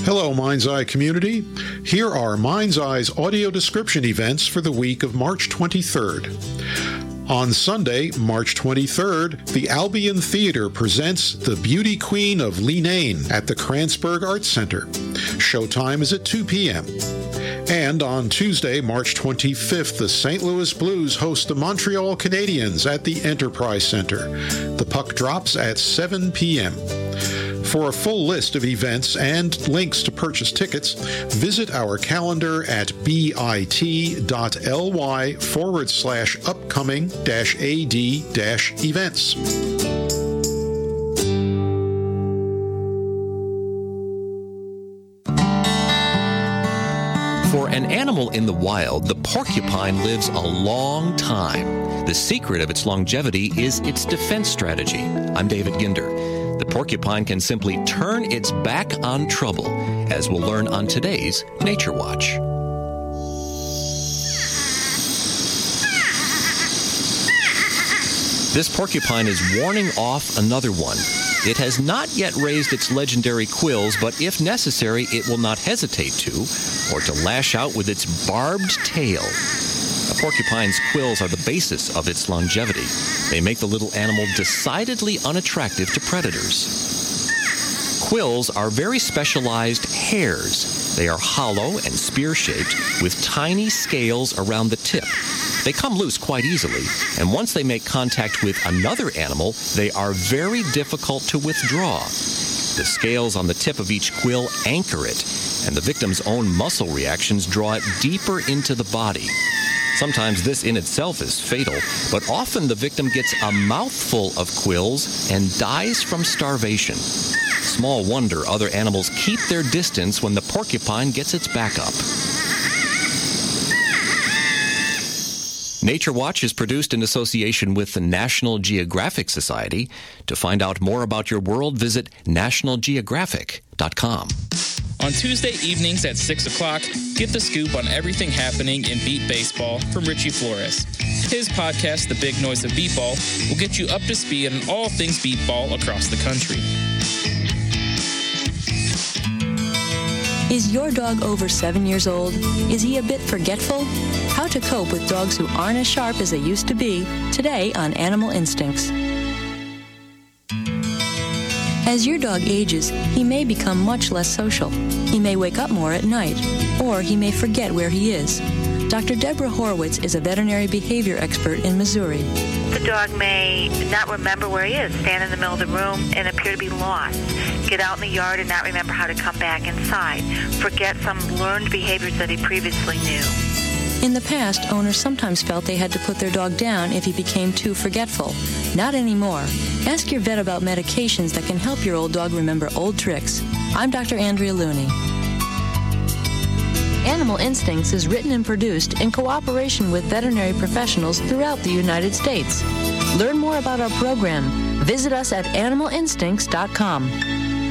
Hello, Mind's Eye community. Here are Mind's Eye's audio description events for the week of March 23rd. On Sunday, March 23rd, the Albion Theater presents The Beauty Queen of Leenane at the Kranzberg Arts Center. Showtime is at 2 p.m. And on Tuesday, March 25th, the St. Louis Blues host the Montreal Canadiens at the Enterprise Center. The puck drops at 7 p.m. For a full list of events and links to purchase tickets, visit our calendar at bit.ly/upcoming-ad-events. For an animal in the wild, the porcupine lives a long time. The secret of its longevity is its defense strategy. I'm David Ginder. The porcupine can simply turn its back on trouble, as we'll learn on today's Nature Watch. This porcupine is warning off another one. It has not yet raised its legendary quills, but if necessary, it will not hesitate to, or to lash out with its barbed tail. A porcupine's quills are the basis of its longevity. They make the little animal decidedly unattractive to predators. Quills are very specialized hairs. They are hollow and spear-shaped with tiny scales around the tip. They come loose quite easily, and once they make contact with another animal, they are very difficult to withdraw. The scales on the tip of each quill anchor it, and the victim's own muscle reactions draw it deeper into the body. Sometimes this in itself is fatal, but often the victim gets a mouthful of quills and dies from starvation. Small wonder other animals keep their distance when the porcupine gets its back up. Nature Watch is produced in association with the National Geographic Society. To find out more about your world, visit nationalgeographic.com. On Tuesday evenings at 6 o'clock, get the scoop on everything happening in beat baseball from Richie Flores. His podcast, The Big Noise of Beatball, will get you up to speed on all things beatball across the country. Is your dog over 7 years old? Is he a bit forgetful? How to cope with dogs who aren't as sharp as they used to be, today on Animal Instincts. As your dog ages, he may become much less social. He may wake up more at night, or he may forget where he is. Dr. Deborah Horowitz is a veterinary behavior expert in Missouri. The dog may not remember where he is, stand in the middle of the room and appear to be lost, get out in the yard and not remember how to come back inside, forget some learned behaviors that he previously knew. In the past, owners sometimes felt they had to put their dog down if he became too forgetful. Not anymore. Ask your vet about medications that can help your old dog remember old tricks. I'm Dr. Andrea Looney. Animal Instincts is written and produced in cooperation with veterinary professionals throughout the United States. Learn more about our program. Visit us at animalinstincts.com.